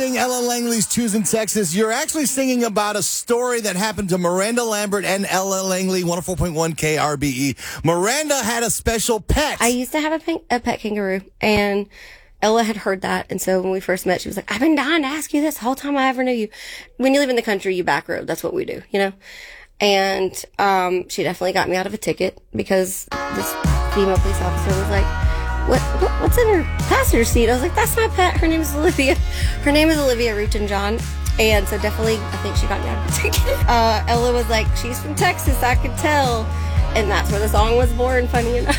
sing Ella Langley's Choosing Texas. You're actually singing about a story that happened to Miranda Lambert and Ella Langley, 104.1 KRBE. Miranda had a special pet. I used to have a pet kangaroo, and Ella had heard that. And so when we first met, she was like, I've been dying to ask you this the whole time I ever knew you. When you live in the country, you back road. That's what we do, you know? And she definitely got me out of a ticket because this female police officer was like, what's in her passenger seat? I was like, that's my pet. Her name is Olivia. Her name is Olivia Rutan-John. And so definitely, I think she got me out of the ticket. Ella was like, she's from Texas, I could tell. And that's where the song was born, funny enough.